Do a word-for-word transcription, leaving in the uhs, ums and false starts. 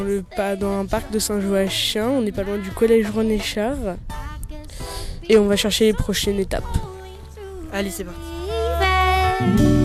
Le pas dans un parc de Saint-Joachim, on n'est pas loin du collège René Char. Et on va chercher les prochaines étapes. Allez, c'est parti.